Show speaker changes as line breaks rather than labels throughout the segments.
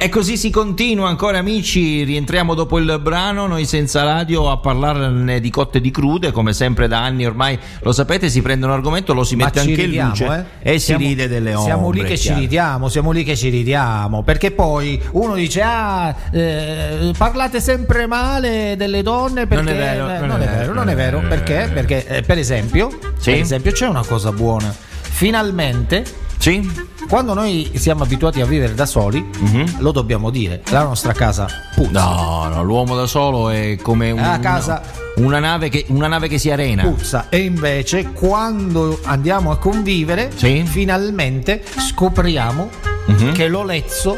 E così si continua ancora, amici. Rientriamo dopo il brano, noi senza radio, a parlarne di cotte e di crude, come sempre da anni ormai, lo sapete, si prende un argomento, lo si mette anche in luce e si ride delle ombre.
Siamo lì che ci ridiamo, perché poi uno dice parlate sempre male delle donne, perché non è vero, perché per esempio c'è una cosa buona, finalmente.
Sì?
Quando noi siamo abituati a vivere da soli, lo dobbiamo dire, la nostra casa puzza.
No, l'uomo da solo è come una nave che si arena.
Puzza. E invece quando andiamo a convivere, finalmente scopriamo che l'olezzo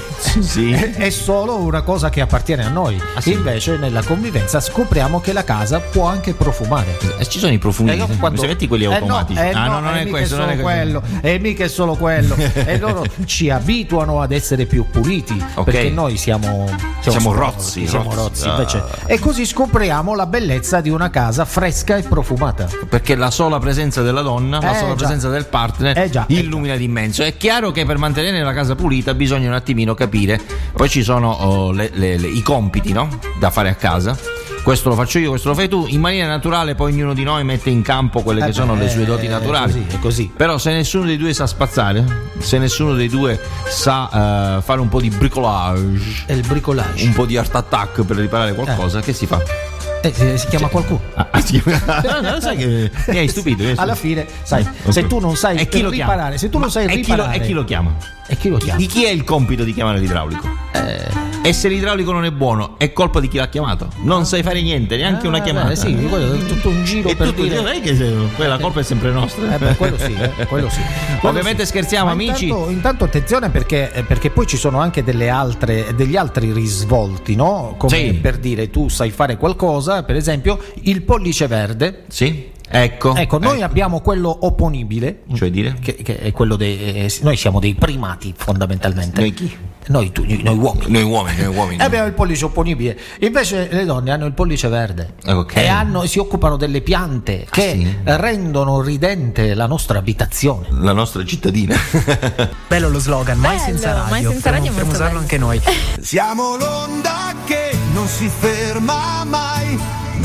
è solo una cosa che appartiene a noi. Invece nella convivenza scopriamo che la casa può anche profumare.
Ci sono i profumi, se metti quelli automatici.
Non è questo, non è quello. E mica è solo quello. E loro ci abituano ad essere più puliti, perché noi siamo rozzi invece. E così scopriamo la bellezza di una casa fresca e profumata,
perché la sola presenza della donna, la sola presenza del partner illumina d'immenso. È chiaro che per mantenere la casa pulita bisogna un attimino capire, poi ci sono i compiti, no? Da fare a casa. Questo lo faccio io, questo lo fai tu, in maniera naturale. Poi ognuno di noi mette in campo quelle che sono le sue doti naturali.
È così.
Però se nessuno dei due sa spazzare, se nessuno dei due sa fare un po' di bricolage, un po' di art attack per riparare qualcosa, che si fa?
Si chiama qualcuno.
No, sai che mi hai stupito.
Alla fine, sai, se tu non sai riparare, se tu non sai riparare,
e chi lo chiama?
Di
chi è il compito di chiamare l'idraulico? E se l'idraulico non è buono, è colpa di chi l'ha chiamato. Non sai fare niente, neanche una chiamata.
Quello è tutto un giro per dire.
Non è che quella colpa è sempre nostra.
Quello sì.
Ovviamente scherziamo, amici.
Intanto attenzione, perché poi ci sono anche degli altri risvolti, no? Come per dire, tu sai fare qualcosa, per esempio il pollice verde.
Sì. Ecco,
noi abbiamo quello opponibile,
cioè dire
che è quello noi siamo dei primati fondamentalmente.
Noi chi?
Noi uomini.
Noi uomini.
Abbiamo il pollice opponibile. Invece le donne hanno il pollice verde. E si occupano delle piante che rendono ridente la nostra abitazione,
la nostra cittadina.
Bello lo slogan, mai senza radio. Potremmo usarlo anche noi.
Siamo l'onda che non si ferma mai.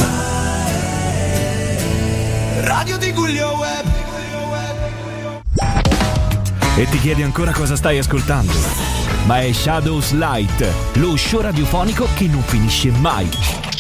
Radio di Giulio Web.
E ti chiedi ancora cosa stai ascoltando? Ma è Shadows Light, lo show radiofonico che non finisce mai.